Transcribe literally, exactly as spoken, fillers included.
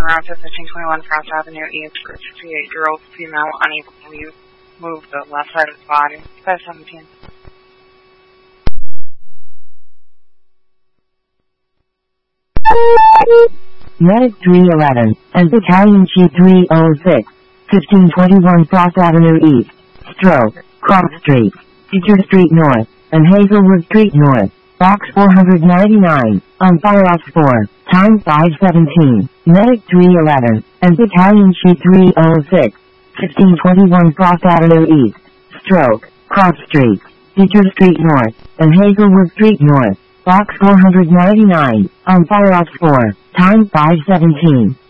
route to fifteen twenty-one Frost Avenue East for a sixty-eight-year-old female unable to leave, move the left side of the body. five seventeen. Medic three eleven and Battalion Chief three oh six, fifteen twenty-one Frost Avenue East, Stroke, Cross Street, Teacher Street North, and Hazelwood Street North, Box four ninety-nine, on Fireops four, time five seventeen, Medic three eleven, and Battalion Chief three oh six, fifteen twenty-one Frost Avenue East, Stroke, Cross Street, Teacher Street North, and Hazelwood Street North, Box four ninety-nine, on Fireops four, time five seventeen.